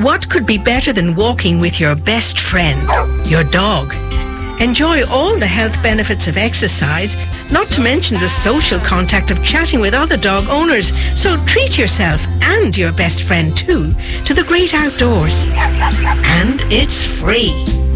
What could be better than walking with your best friend, your dog? Enjoy all the health benefits of exercise, not to mention the social contact of chatting with other dog owners. So treat yourself and your best friend too to the great outdoors. And it's free.